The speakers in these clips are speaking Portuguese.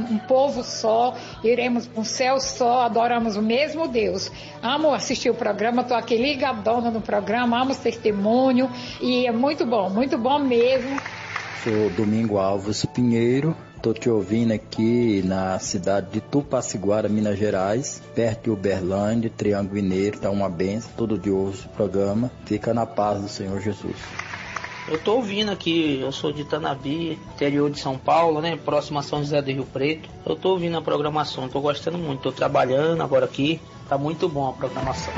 um povo só, iremos para um céu só, adoramos o mesmo Deus. Amo assistir o programa, estou aqui ligadona no programa, amo os testemunhos e é muito bom mesmo. Sou Domingo Alves Pinheiro, estou te ouvindo aqui na cidade de Tupaciguara, Minas Gerais, perto de Uberlândia, Triângulo Mineiro, tá uma benção, todo dia ouço o programa, fica na paz do Senhor Jesus. Eu tô ouvindo aqui, eu sou de Itanabi, interior de São Paulo, né, próximo a São José do Rio Preto. Eu tô ouvindo a programação, tô gostando muito, tô trabalhando agora aqui, tá muito bom a programação.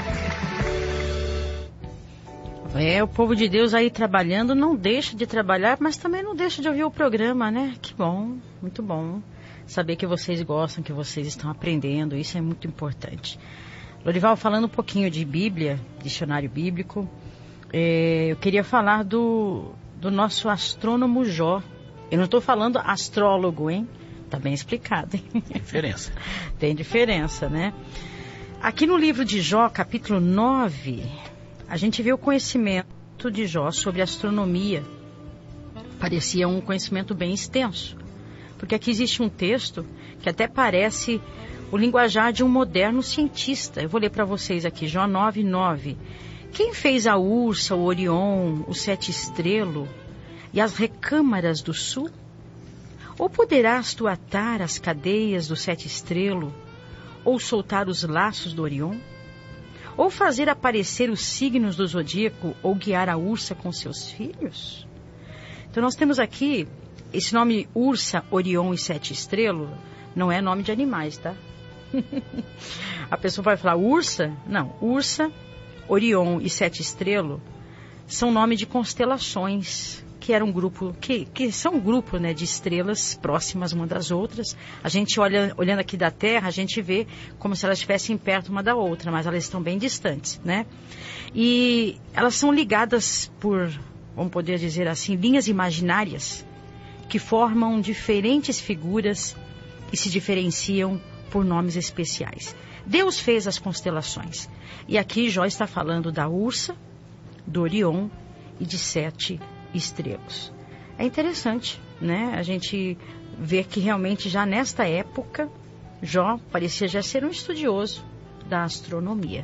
O povo de Deus aí trabalhando, não deixa de trabalhar, mas também não deixa de ouvir o programa, né? Que bom, muito bom. Saber que vocês gostam, que vocês estão aprendendo, isso é muito importante. Lorival, falando um pouquinho de Bíblia, dicionário bíblico, eu queria falar do nosso astrônomo Jó. Eu não estou falando astrólogo, hein? Tá bem explicado, hein? Tem diferença. Tem diferença, né? Aqui no livro de Jó, capítulo 9... a gente vê o conhecimento de Jó sobre astronomia. Parecia um conhecimento bem extenso. Porque aqui existe um texto que até parece o linguajar de um moderno cientista. Eu vou ler para vocês aqui, Jó 9:9. Quem fez a Ursa, o Orion, o Sete Estrelo e as recâmaras do sul? Ou poderás tu atar as cadeias do Sete Estrelo, ou soltar os laços do Orion? Ou fazer aparecer os signos do zodíaco, ou guiar a Ursa com seus filhos? Então nós temos aqui, esse nome Ursa, Orion e Sete Estrelo, não é nome de animais, tá? A pessoa vai falar Ursa? Não, Ursa, Orion e Sete Estrelo são nome de constelações, que era um grupo, que são um grupo, né, de estrelas próximas uma das outras. A gente olhando aqui da Terra, a gente vê como se elas estivessem perto uma da outra, mas elas estão bem distantes, né? E elas são ligadas por, vamos poder dizer assim, linhas imaginárias que formam diferentes figuras e se diferenciam por nomes especiais. Deus fez as constelações. E aqui Jó está falando da Ursa, do Orion e de Sete Estrelas. É interessante, né? A gente vê que realmente já nesta época Jó parecia já ser um estudioso da astronomia.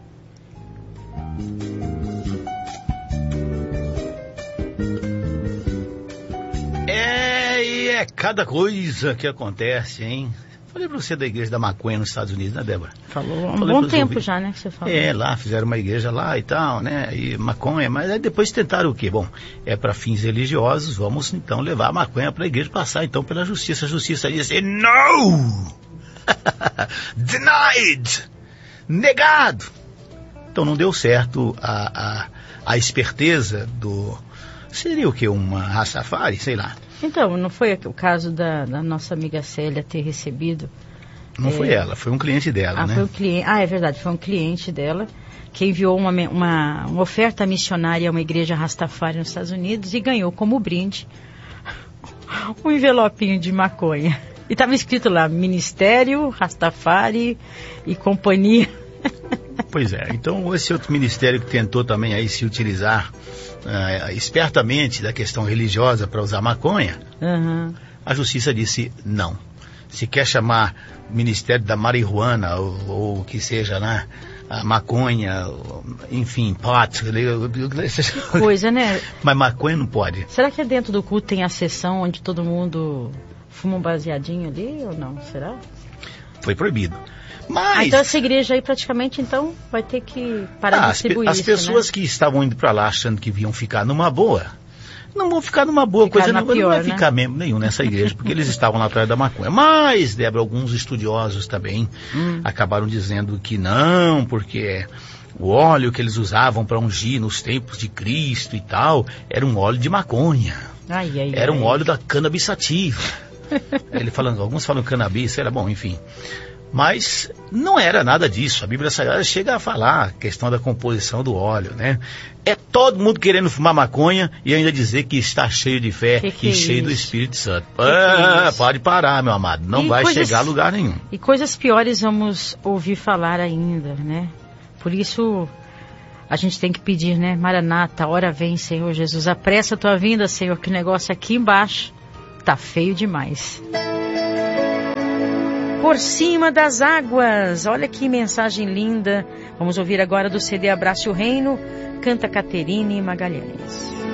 E é cada coisa que acontece, hein? Falei pra você da igreja da maconha nos Estados Unidos, né, Débora? Falou há um bom tempo já, né, que você falou. Lá fizeram uma igreja lá e tal, né, e maconha, mas aí depois tentaram o quê? Bom, é para fins religiosos, vamos então levar a maconha para a igreja, passar então pela justiça. A justiça disse, no! Denied! Negado! Então não deu certo a esperteza do... Seria o quê? Uma Rastafari? Sei lá. Então, não foi o caso da nossa amiga Célia ter recebido? Não foi ela, foi um cliente dela, né? Foi um cliente, é verdade, foi um cliente dela que enviou uma oferta missionária a uma igreja Rastafari nos Estados Unidos e ganhou como brinde um envelopinho de maconha. E estava escrito lá, Ministério Rastafari e Companhia. Pois é, então esse outro ministério que tentou também aí se utilizar espertamente da questão religiosa para usar maconha, a justiça disse não. Se quer chamar Ministério da Marihuana ou que seja, né, a maconha, enfim, pot, coisa, né? Mas maconha não pode. Será que dentro do culto tem a sessão onde todo mundo fuma um baseadinho ali ou não? Será? Foi proibido. Mas... então essa igreja aí praticamente então vai ter que parar de distribuir as pessoas, né, que estavam indo para lá achando que iam ficar numa boa, não vão ficar numa boa, coisa não vai ficar mesmo nenhum nessa igreja, porque eles estavam lá atrás da maconha. Mas, Débora, alguns estudiosos também acabaram dizendo que não, porque o óleo que eles usavam para ungir nos tempos de Cristo e tal, era um óleo de maconha. Era um óleo da cannabis sativa. Alguns falam cannabis, era bom, enfim. Mas não era nada disso. A Bíblia Sagrada chega a falar a questão da composição do óleo, né? É todo mundo querendo fumar maconha e ainda dizer que está cheio de fé e cheio do Espírito Santo. Pode parar, meu amado. Não vai chegar a lugar nenhum. E coisas piores vamos ouvir falar ainda, né? Por isso a gente tem que pedir, né? Maranata, hora vem, Senhor Jesus. Apressa a tua vinda, Senhor, que o negócio aqui embaixo tá feio demais. Por Cima das Águas. Olha que mensagem linda. Vamos ouvir agora do CD Abrace o Reino, canta Caterine Magalhães.